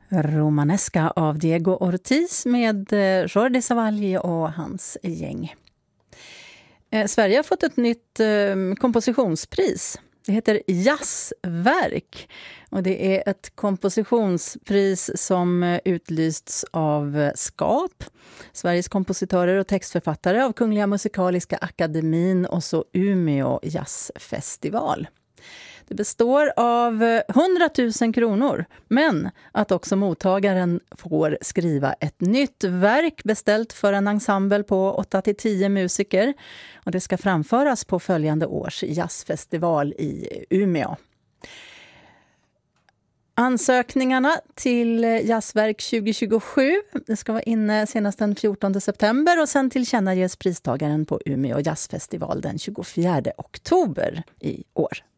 Romanesca av Diego Ortiz med Jordi Savall och hans gäng. Sverige har fått ett nytt kompositionspris. Det heter Jazzverk och det är ett kompositionspris som utlysts av SKAP, Sveriges kompositörer och textförfattare, av Kungliga Musikaliska Akademin och så Umeå Jazzfestival. Det består av 100 000 kronor, men att också mottagaren får skriva ett nytt verk beställt för en ensemble på 8-10 musiker. Och det ska framföras på följande års jazzfestival i Umeå. Ansökningarna till Jazzverk 2027 det ska vara inne senast den 14 september och sen tillkännages pristagaren på Umeå Jazzfestival den 24 oktober i år.